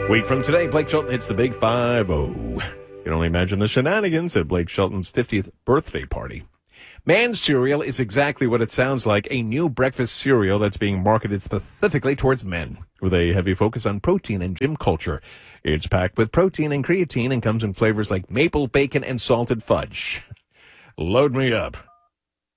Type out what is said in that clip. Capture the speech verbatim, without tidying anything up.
Week from today, Blake Shelton hits the big five oh. You can only imagine the shenanigans at Blake Shelton's fiftieth birthday party. Man cereal is exactly what it sounds like, a new breakfast cereal that's being marketed specifically towards men, with a heavy focus on protein and gym culture. It's packed with protein and creatine and comes in flavors like maple, bacon, and salted fudge. Load me up.